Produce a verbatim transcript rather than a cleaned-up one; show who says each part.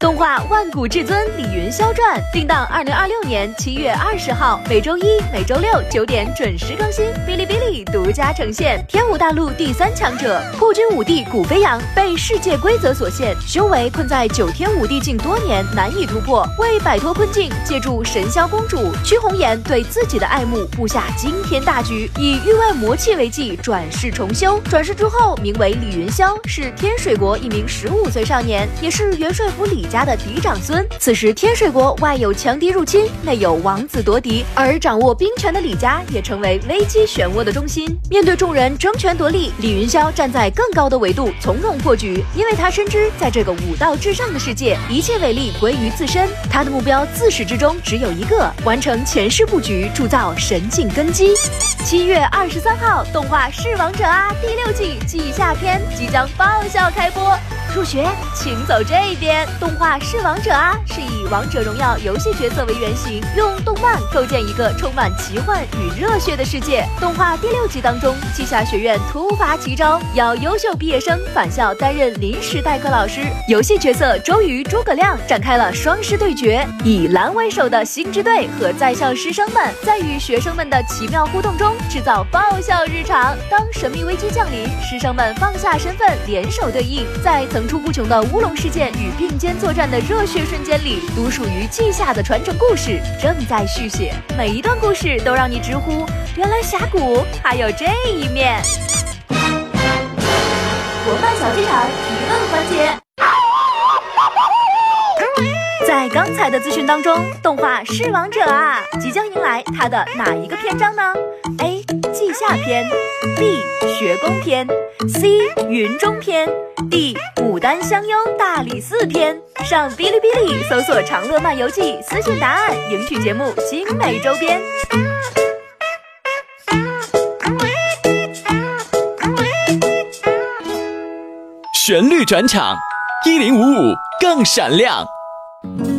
Speaker 1: 动画《万古至尊李云霄传》定档二零二六年七月二十号，每周一、每周六九点准时更新。哔哩哔哩独家呈现。天武大陆第三强者破军武帝古飞扬被世界规则所限，修为困在九天武帝境多年，难以突破。为摆脱困境，借助神霄公主屈红颜对自己的爱慕，布下惊天大局，以域外魔气为计，转世重修。转世之后，名为李云霄，是天水国一名十五岁少年，也是元帅府李家的嫡长孙。此时天水国外有强敌入侵，内有王子夺嫡，而掌握兵权的李家也成为危机漩涡的中心。面对众人争权夺利，李云霄站在更高的维度，从容破局，因为他深知在这个武道至上的世界，一切伟力归于自身。他的目标自始至终只有一个，完成前世布局，铸造神境根基。七月二十三号，动画《是王者啊》第六季季夏篇即将爆笑开播。入学请走这边。动画《是王者啊》是以王者荣耀游戏角色为原型，用动漫构建一个充满奇幻与热血的世界。动画第六集当中，季夏学院突发奇招，要优秀毕业生返校担任临时代课老师。游戏角色周瑜、诸葛亮展开了双师对决，以蓝为首的星之队和在校师生们在与学生们的奇妙互动中制造爆笑日常。当神秘危机降临，师生们放下身份，联手对应，在层出不穷的乌龙事件与并肩作战的热血瞬间里，独属于季夏的传承故事正在续写。每一段故事都让你直呼，原来峡谷还有这一面。国漫小剧场提问环节。在刚才的资讯当中，动画《是王者啊》即将迎来它的哪一个篇章呢？ A. 季夏篇 B. 学宫篇 C. 云中篇 D. 牡丹香拥大理寺篇。上哔哩哔哩搜索长乐漫游记，私信答案，赢取节目精美周边。
Speaker 2: 旋律转场，一零五五更闪亮。